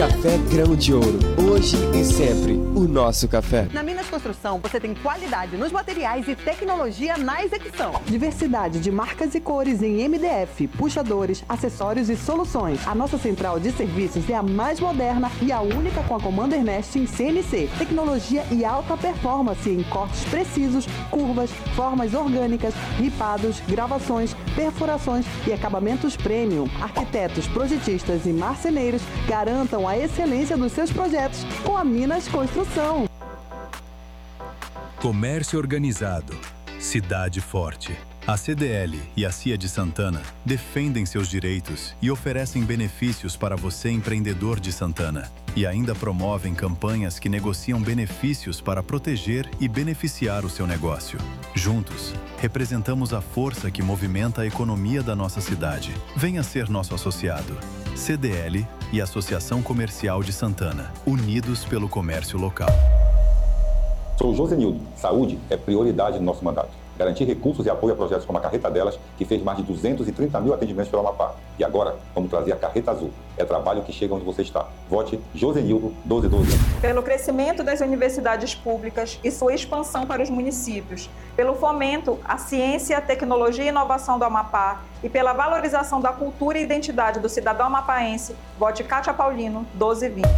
Café Grão de Ouro. Hoje e sempre, o nosso café. Na Minas Construção, você tem qualidade nos materiais e tecnologia na execução. Diversidade de marcas e cores em MDF, puxadores, acessórios e soluções. A nossa central de serviços é a mais moderna e a única com a Commander Nest em CNC. Tecnologia e alta performance em cortes precisos, curvas, formas orgânicas, ripados, gravações, perfurações e acabamentos premium. Arquitetos, projetistas e marceneiros garantam a excelência dos seus projetos com a Minas Construção. Comércio organizado, cidade forte. A CDL e a CIA de Santana defendem seus direitos e oferecem benefícios para você, empreendedor de Santana. E ainda promovem campanhas que negociam benefícios para proteger e beneficiar o seu negócio. Juntos, representamos a força que movimenta a economia da nossa cidade. Venha ser nosso associado. CDL e Associação Comercial de Santana, unidos pelo comércio local. Sou Josenildo. Saúde é prioridade no nosso mandato. Garantir recursos e apoio a projetos como a Carreta Delas, que fez mais de 230 mil atendimentos pelo Amapá. E agora, vamos trazer a Carreta Azul. É trabalho que chega onde você está. Vote Josenildo 1212. Pelo crescimento das universidades públicas e sua expansão para os municípios. Pelo fomento à ciência, tecnologia e inovação do Amapá. E pela valorização da cultura e identidade do cidadão amapaense. Vote Cátia Paulino 1220.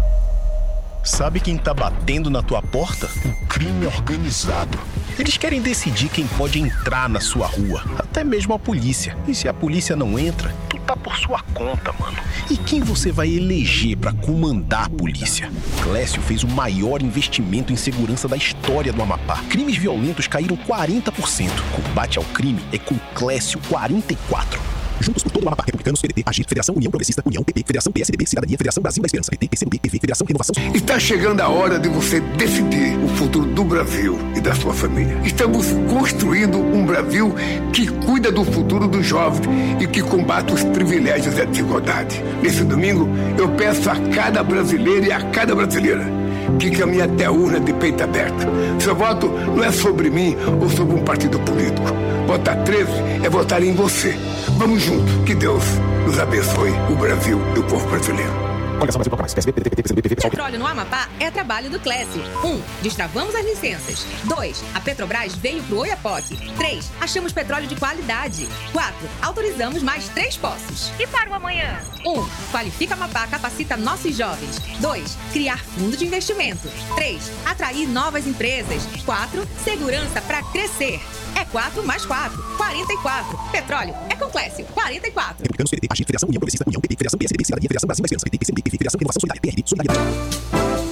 Sabe quem tá batendo na tua porta? O crime organizado. Eles querem decidir quem pode entrar na sua rua, até mesmo a polícia. E se a polícia não entra, tu tá por sua conta, mano. E quem você vai eleger pra comandar a polícia? Clécio fez o maior investimento em segurança da história do Amapá. Crimes violentos caíram 40%. Combate ao crime é com Clécio 44%. Juntos por todo o Amapá, Republicanos, PDT, AGIR, Federação União Progressista, União, PP, Federação PSDB, Cidadania, Federação Brasil da Esperança, PT, PCdoB, PV, Federação Renovação. Está chegando a hora de você decidir o futuro do Brasil e da sua família. Estamos construindo um Brasil que cuida do futuro dos jovens e que combate os privilégios e a desigualdade. Nesse domingo, eu peço a cada brasileiro e a cada brasileira que caminhe até a urna de peito aberto. Seu voto não é sobre mim ou sobre um partido político. Votar 13 é votar em você. Vamos juntos. Que Deus nos abençoe, o Brasil e o povo brasileiro. Petróleo no Amapá é trabalho do Clécio. 1. Destravamos as licenças. 2. A Petrobras veio pro Oiapoque. 3. Achamos petróleo de qualidade. 4. Autorizamos mais 3 poços. E para o amanhã? 1. Qualifica Amapá, capacita nossos jovens. 2. Criar fundo de investimento. 3. Atrair novas empresas. 4. Segurança para crescer. É 4 mais 4. 44. Petróleo é com Clécio. 44. Republicanos, PDT, AGIR, Federação União Progressista, União, PP, Federação PSDB, Cidadania, Federação Brasil da Esperança, PT, PCdoB, PV, Federação Renovação Solidária, PRD, Solidariedade.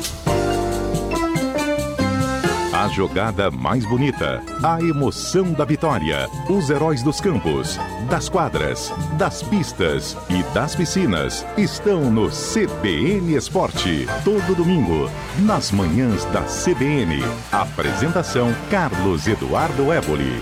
A jogada mais bonita, a emoção da vitória, os heróis dos campos, das quadras, das pistas e das piscinas estão no CBN Esporte. Todo domingo, nas manhãs da CBN. Apresentação Carlos Eduardo Éboli.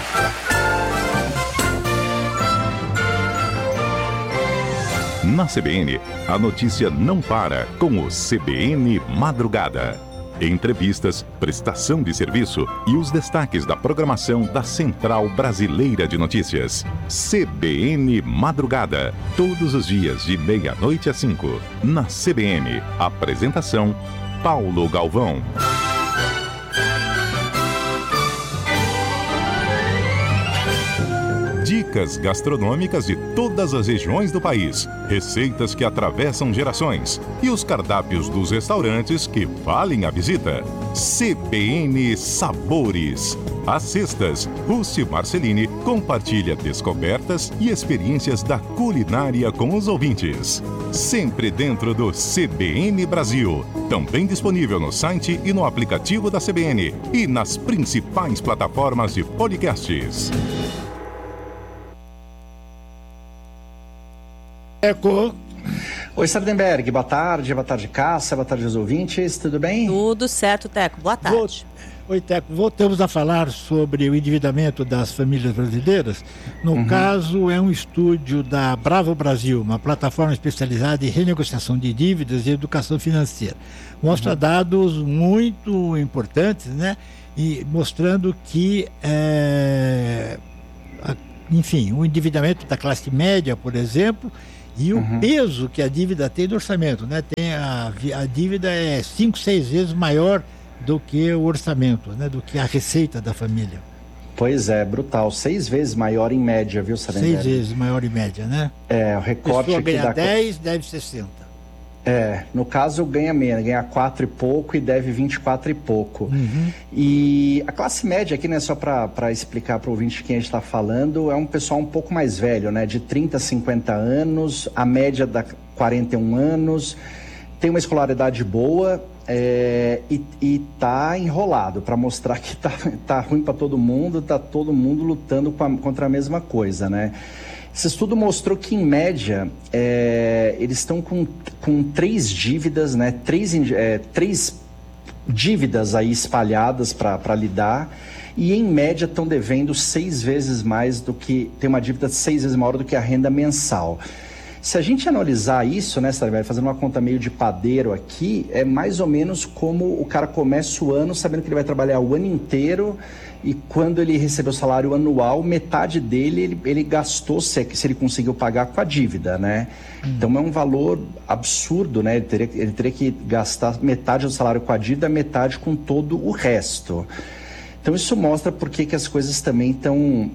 Na CBN, a notícia não para com o CBN Madrugada. Entrevistas, prestação de serviço e os destaques da programação da Central Brasileira de Notícias. CBN Madrugada, todos os dias de 00:30 às 5. Na CBN, apresentação Paulo Galvão. Dicas gastronômicas de todas as regiões do país, receitas que atravessam gerações e os cardápios dos restaurantes que valem a visita. CBN Sabores. Às sextas, Rússio Marcelini compartilha descobertas e experiências da culinária com os ouvintes. Sempre dentro do CBN Brasil. Também disponível no site e no aplicativo da CBN e nas principais plataformas de podcasts. Eco. Oi, Sardenberg, boa tarde, Cássia, boa tarde aos ouvintes, tudo bem? Tudo certo, Teco, boa tarde. Oi, Teco, voltamos a falar sobre o endividamento das famílias brasileiras. No caso, é um estúdio da Bravo Brasil, uma plataforma especializada em renegociação de dívidas e educação financeira. Mostra dados muito importantes, né? E mostrando que enfim, o endividamento da classe média, por exemplo, E o peso que a dívida tem no orçamento, né? A dívida é 5, 6 vezes maior do que o orçamento, né? Do que a receita da família. Pois é, brutal. 6 vezes maior em média, viu, Sarenberg? 6 vezes maior em média, né? O recorte pessoa aqui ganha 10, deve 60. No caso ganha menos, ganha 4 e pouco e deve 24 e pouco. E a classe média aqui, né, só para explicar para o ouvinte de quem a gente está falando, é um pessoal um pouco mais velho, né, de 30 a 50 anos, a média dá 41 anos, tem uma escolaridade boa e tá enrolado para mostrar que tá ruim para todo mundo, tá todo mundo lutando contra a mesma coisa, né? Esse estudo mostrou que, em média, eles estão com 3 dívidas, né? 3 dívidas aí espalhadas para lidar, e, em média, estão devendo 6 vezes mais do que... Tem uma dívida 6 vezes maior do que a renda mensal. Se a gente analisar isso, né, Sarenberg, fazendo uma conta meio de padeiro aqui, é mais ou menos como o cara começa o ano sabendo que ele vai trabalhar o ano inteiro, e quando ele recebeu o salário anual, metade dele ele gastou, se ele conseguiu pagar, com a dívida, né? Então é um valor absurdo, né? Ele teria que gastar metade do salário com a dívida, metade com todo o resto. Então isso mostra por que as coisas também estão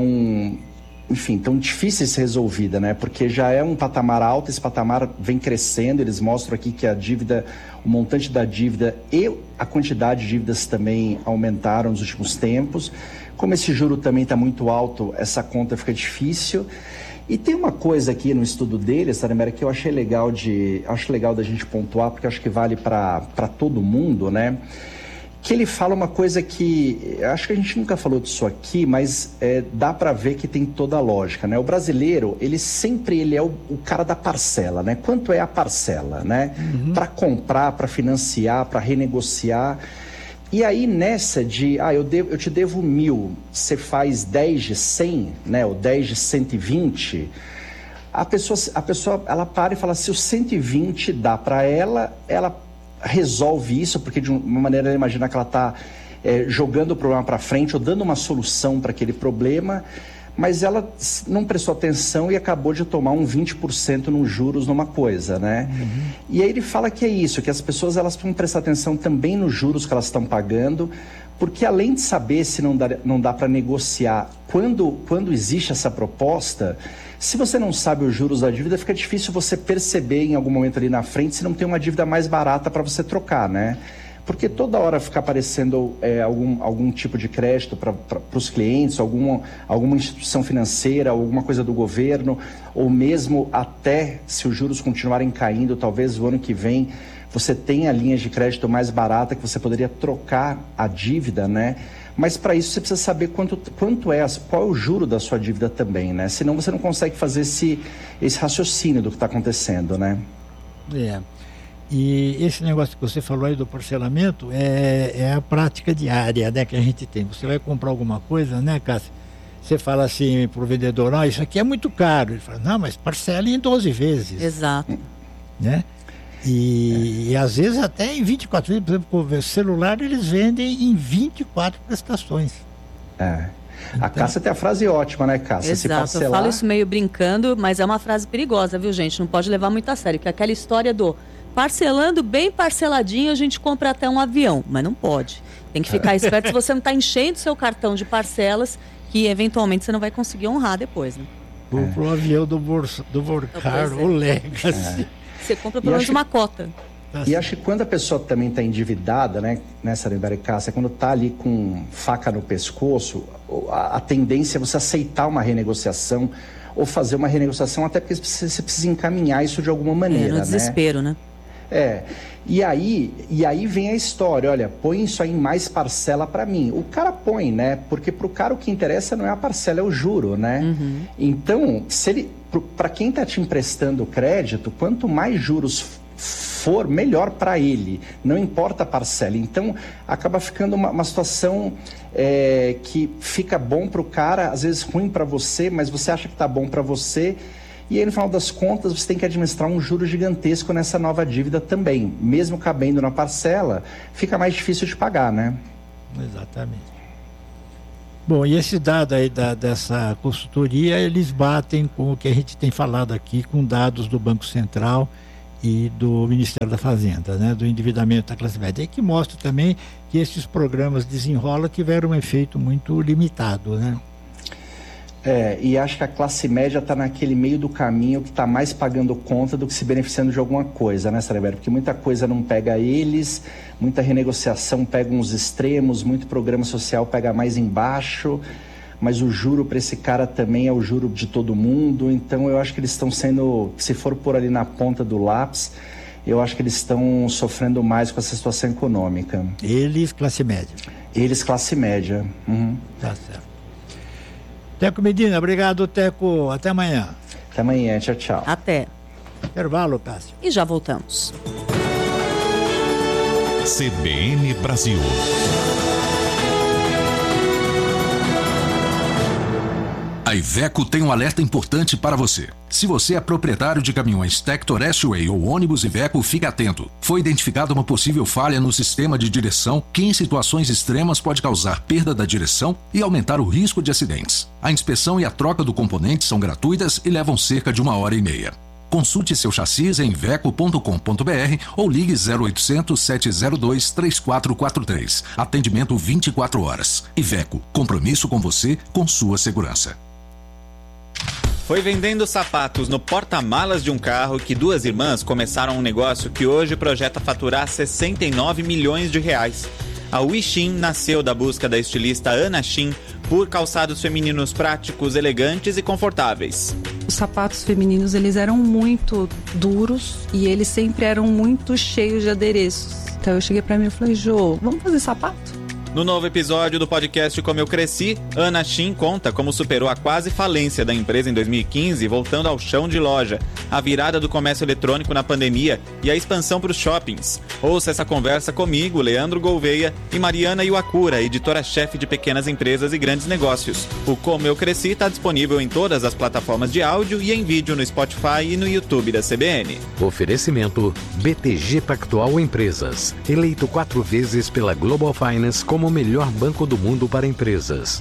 tão difíceis de ser resolvida, né? Porque já é um patamar alto, esse patamar vem crescendo, eles mostram aqui que a dívida, o montante da dívida e a quantidade de dívidas também aumentaram nos últimos tempos. Como esse juro também está muito alto, essa conta fica difícil. E tem uma coisa aqui no estudo deles, Sarenberg, que eu achei legal da gente pontuar, porque acho que vale para todo mundo, né? Que ele fala uma coisa que, acho que a gente nunca falou disso aqui, mas dá para ver que tem toda a lógica, né? O brasileiro, ele é o cara da parcela, né? Quanto é a parcela, né? Para comprar, para financiar, para renegociar. E aí nessa de, eu te devo 1.000, você faz 10 de 100, né? Ou 10 de 120, a pessoa ela para e fala, se o 120 dá para ela resolve isso, porque de uma maneira ela imagina que ela está jogando o problema para frente ou dando uma solução para aquele problema, mas ela não prestou atenção e acabou de tomar um 20% nos juros numa coisa, né? E aí ele fala que é isso, que as pessoas elas precisam prestar atenção também nos juros que elas estão pagando, porque além de saber se não dá para negociar, quando existe essa proposta, se você não sabe os juros da dívida, fica difícil você perceber em algum momento ali na frente se não tem uma dívida mais barata para você trocar, né? Porque toda hora fica aparecendo algum tipo de crédito para os clientes, alguma instituição financeira, alguma coisa do governo, ou mesmo até se os juros continuarem caindo, talvez o ano que vem você tenha linhas de crédito mais barata que você poderia trocar a dívida, né? Mas para isso você precisa saber qual é o juro da sua dívida também, né? Senão você não consegue fazer esse raciocínio do que está acontecendo, né? E esse negócio que você falou aí do parcelamento é a prática diária, né, que a gente tem. Você vai comprar alguma coisa, né, Cássia? Você fala assim para o vendedor, isso aqui é muito caro. Ele fala, não, mas parcela em 12 vezes. Exato. Né? E às vezes até em 24 vezes, por exemplo, o celular eles vendem em 24 prestações. A Cássia tem a frase ótima, né, Cássia? Exato, se parcelar... eu falo isso meio brincando, mas é uma frase perigosa, viu, gente? Não pode levar muito a sério, que é aquela história do parcelando bem parceladinho, a gente compra até um avião, mas não pode. Tem que ficar esperto se você não está enchendo seu cartão de parcelas, que eventualmente você não vai conseguir honrar depois, né? Pro avião do Vorcar, o Legacy. Você compra pelo menos uma cota. E acho que quando a pessoa também está endividada, né, Sarenberg e Cássia, quando está ali com faca no pescoço, a tendência é você aceitar uma renegociação ou fazer uma renegociação, até porque você precisa encaminhar isso de alguma maneira, no desespero, né? E aí vem a história, olha, põe isso aí em mais parcela para mim. O cara põe, né? Porque pro cara o que interessa não é a parcela, é o juro, né? Então, para quem tá te emprestando crédito, quanto mais juros for, melhor para ele, não importa a parcela. Então, acaba ficando uma situação que fica bom para o cara, às vezes ruim para você, mas você acha que tá bom para você, e aí no final das contas você tem que administrar um juro gigantesco nessa nova dívida também. Mesmo cabendo na parcela, fica mais difícil de pagar, né? Exatamente. Bom, e esse dado aí dessa consultoria, eles batem com o que a gente tem falado aqui, com dados do Banco Central e do Ministério da Fazenda, né, do endividamento da classe média, e que mostra também que esses programas Desenrola tiveram um efeito muito limitado, né? E acho que a classe média está naquele meio do caminho que está mais pagando conta do que se beneficiando de alguma coisa, né, Sarabero? Porque muita coisa não pega eles, muita renegociação pega uns extremos, muito programa social pega mais embaixo, mas o juro para esse cara também é o juro de todo mundo. Então eu acho que eles estão sendo, se for por ali na ponta do lápis, eu acho que eles estão sofrendo mais com essa situação econômica. Eles, classe média. Eles, classe média. Uhum. Tá certo. Teco Medina, obrigado, Teco. Até amanhã. Até amanhã, tchau, tchau. Até. Intervalo, Cássio. E já voltamos. CBN Brasil. A Iveco tem um alerta importante para você. Se você é proprietário de caminhões Tector S-Way ou ônibus Iveco, fique atento. Foi identificada uma possível falha no sistema de direção que em situações extremas pode causar perda da direção e aumentar o risco de acidentes. A inspeção e a troca do componente são gratuitas e levam cerca de 1h30. Consulte seu chassi em iveco.com.br ou ligue 0800 702 3443. Atendimento 24 horas. Iveco, compromisso com você, com sua segurança. Foi vendendo sapatos no porta-malas de um carro que duas irmãs começaram um negócio que hoje projeta faturar 69 milhões de reais. A Wixin nasceu da busca da estilista Ana Shin por calçados femininos práticos, elegantes e confortáveis. Os sapatos femininos, eles eram muito duros e eles sempre eram muito cheios de adereços. Então eu cheguei pra mim e falei, Jô, vamos fazer sapato? No novo episódio do podcast Como Eu Cresci, Ana Shin conta como superou a quase falência da empresa em 2015, voltando ao chão de loja, a virada do comércio eletrônico na pandemia e a expansão para os shoppings. Ouça essa conversa comigo, Leandro Gouveia, e Mariana Iwakura, editora-chefe de pequenas empresas e grandes negócios. O Como Eu Cresci está disponível em todas as plataformas de áudio e em vídeo no Spotify e no YouTube da CBN. Oferecimento BTG Pactual Empresas, eleito 4 vezes pela Global Finance como o melhor banco do mundo para empresas.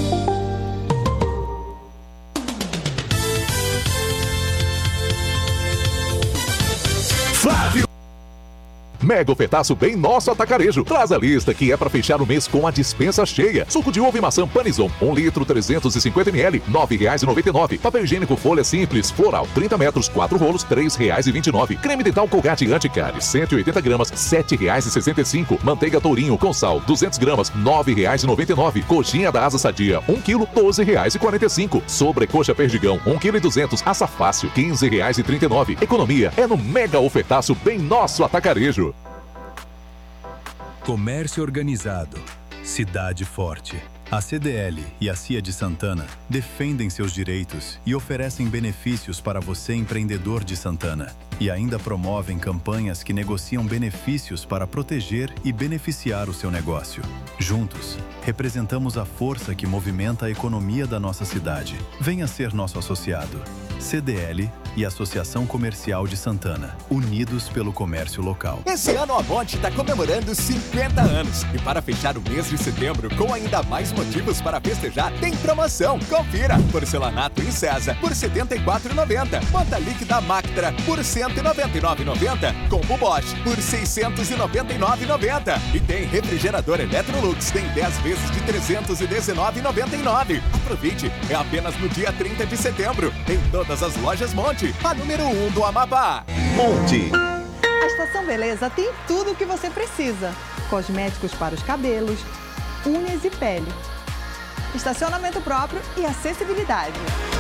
Flávio! Mega ofertaço bem nosso atacarejo. Traz a lista que é para fechar o mês com a dispensa cheia. Suco de uva e maçã Panizon, 1 litro 350ml, R$ 9,99. Papel higiênico folha simples, floral, 30 metros, 4 rolos, R$ 3,29. Creme dental Colgate Anticárie, 180 gramas, R$ 7,65. Manteiga Tourinho com sal, 200 gramas, R$ 9,99. Coxinha da Asa Sadia, 1 kg, R$ 12,45. Sobrecoxa Perdigão, 1 kg e 200. Assa Fácil, R$ 15,39. Economia é no mega ofertaço bem nosso atacarejo. Comércio organizado, cidade forte. A CDL e a CIA de Santana defendem seus direitos e oferecem benefícios para você, empreendedor de Santana. E ainda promovem campanhas que negociam benefícios para proteger e beneficiar o seu negócio. Juntos, representamos a força que movimenta a economia da nossa cidade. Venha ser nosso associado. CDL e Associação Comercial de Santana, unidos pelo comércio local. Esse ano a Monte está comemorando 50 anos. E para fechar o mês de setembro com ainda mais motivos para festejar, tem promoção. Confira! Porcelanato em César por R$ 74,90. Manta líquida Mactra por R$ 199,90. Combo Bosch por R$ 699,90. E tem refrigerador Electrolux, tem 10 vezes de R$ 319,99. Aproveite! É apenas no dia 30 de setembro. Em todas as lojas Monte, a número 1 do Amapá. Monte. A Estação Beleza tem tudo o que você precisa. Cosméticos para os cabelos, unhas e pele. Estacionamento próprio e acessibilidade.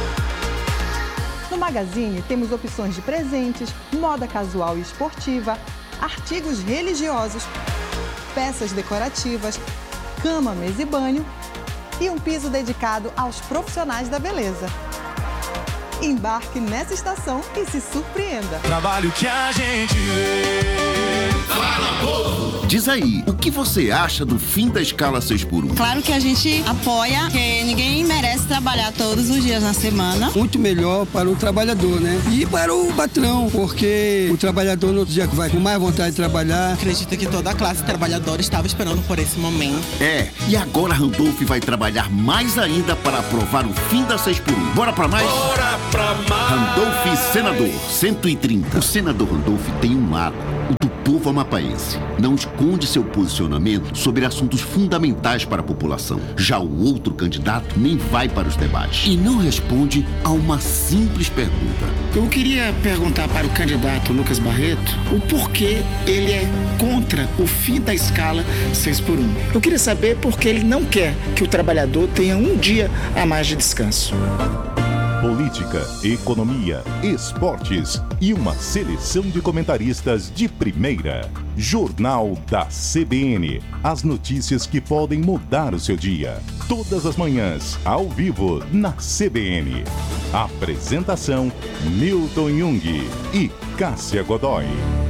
No Magazine temos opções de presentes, moda casual e esportiva, artigos religiosos, peças decorativas, cama, mesa e banho e um piso dedicado aos profissionais da beleza. Embarque nessa estação e se surpreenda. Trabalho que a gente vê, Diz aí, o que você acha do fim da escala 6x1? Claro que a gente apoia, porque ninguém merece trabalhar todos os dias na semana. Muito melhor para o trabalhador, né? E para o patrão, porque o trabalhador no outro dia vai com mais vontade de trabalhar. Acredito que toda a classe trabalhadora estava esperando por esse momento. E agora Randolph vai trabalhar mais ainda para aprovar o fim da 6x1. Bora pra mais? Bora pra mais! Randolph Senador, 130. O senador Randolph tem um lado, o do povo amapaense. Não esconde seu posicionamento sobre assuntos fundamentais para a população. Já o outro candidato nem vai para os debates e não responde a uma simples pergunta. Eu queria perguntar para o candidato Lucas Barreto o porquê ele é contra o fim da escala 6x1. Eu queria saber por que ele não quer que o trabalhador tenha um dia a mais de descanso. Política, economia, esportes e uma seleção de comentaristas de primeira. Jornal da CBN. As notícias que podem mudar o seu dia. Todas as manhãs, ao vivo, na CBN. Apresentação: Milton Jung e Cássia Godoy.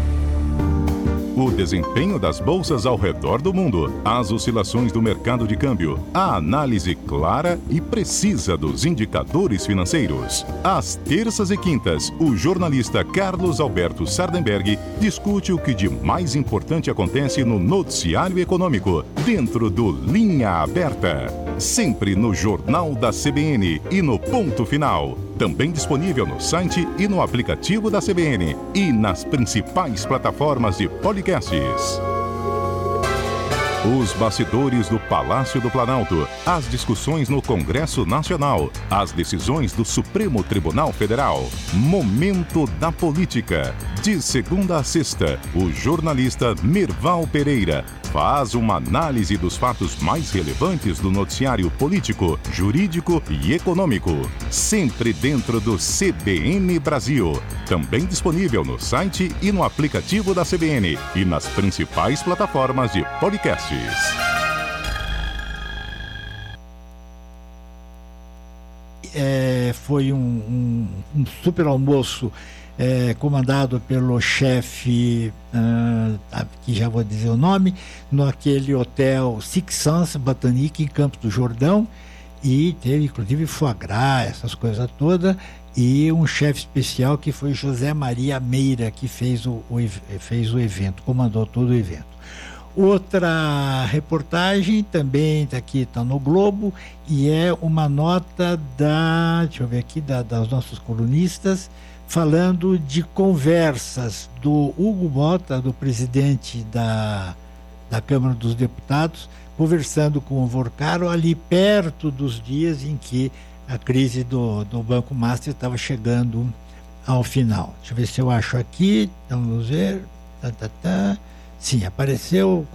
O desempenho das bolsas ao redor do mundo, as oscilações do mercado de câmbio, a análise clara e precisa dos indicadores financeiros. Às terças e quintas, o jornalista Carlos Alberto Sardenberg discute o que de mais importante acontece no noticiário econômico, dentro do Linha Aberta. Sempre no Jornal da CBN e no Ponto Final. Também disponível no site e no aplicativo da CBN e nas principais plataformas de podcasts. Os bastidores do Palácio do Planalto, as discussões no Congresso Nacional, as decisões do Supremo Tribunal Federal. Momento da Política. De segunda a sexta, o jornalista Merval Pereira faz uma análise dos fatos mais relevantes do noticiário político, jurídico e econômico. Sempre dentro do CBN Brasil. Também disponível no site e no aplicativo da CBN e nas principais plataformas de podcasts. Foi um super almoço comandado pelo chefe, que já vou dizer o nome, naquele hotel Six Sans Botanique em Campos do Jordão, e teve inclusive foie gras, essas coisas todas, e um chefe especial que foi José Maria Meira, que fez o evento, comandou todo o evento. Outra reportagem também está no Globo, e é uma nota deixa eu ver aqui, das nossos colunistas, falando de conversas do Hugo Mota, do presidente da Câmara dos Deputados, conversando com o Vorcaro ali perto dos dias em que a crise do Banco Master estava chegando ao final. Deixa eu ver se eu acho aqui, vamos ver. Sim, apareceu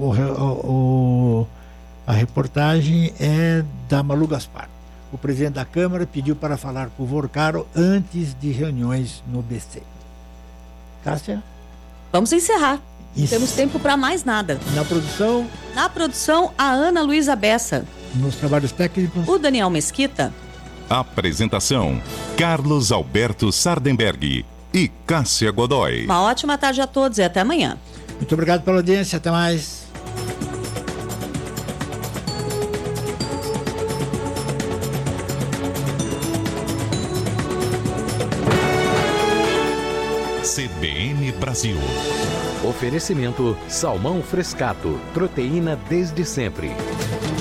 a reportagem é da Malu Gaspar. O presidente da Câmara pediu para falar com o Vorcaro antes de reuniões no BC. Cássia? Vamos encerrar. Não temos tempo para mais nada. Na produção? Na produção, a Ana Luísa Bessa. Nos trabalhos técnicos? O Daniel Mesquita. Apresentação: Carlos Alberto Sardenberg e Cássia Godoy. Uma ótima tarde a todos e até amanhã. Muito obrigado pela audiência, até mais. CBN Brasil. Oferecimento: salmão frescato, proteína desde sempre.